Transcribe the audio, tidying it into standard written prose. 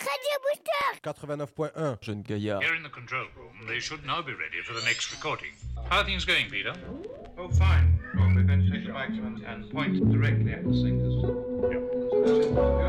Radio Booster 89.1, jeune gaillard. Here in the control room, they should now be ready for the next recording. How are things going, Peter? Oh, fine. Well, we're going to take the microphone and point directly at the singers. Yep.